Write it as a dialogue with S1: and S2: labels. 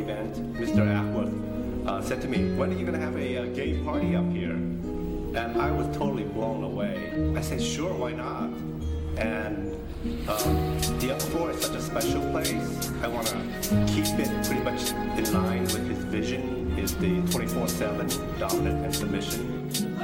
S1: event, Mr. Ackworth said to me, "When are you going to have a gay party up here?" And I was totally blown away. I said, "Sure, why not?" And the upper floor is such a special place. I want to keep it pretty much in line with his vision, is the 24/7 dominant and submission.